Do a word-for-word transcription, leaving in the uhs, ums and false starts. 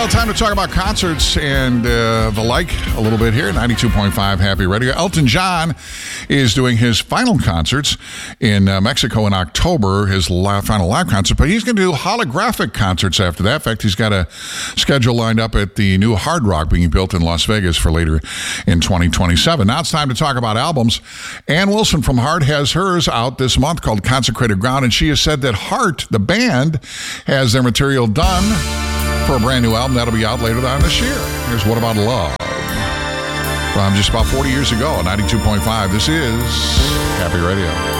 Well, time to talk about concerts and uh, the like a little bit here. ninety-two point five Happy Radio. Elton John is doing his final concerts in uh, Mexico in October, his live, final live concert, but he's going to do holographic concerts after that. In fact, he's got a schedule lined up at the new Hard Rock being built in Las Vegas for later in twenty twenty-seven. Now it's time to talk about albums. Ann Wilson from Heart has hers out this month called Consecrated Ground, and she has said that Heart, the band, has their material done for a brand new album that'll be out later on this year. Here's What About Love from just about forty years ago, ninety-two point five. This is Happy Radio.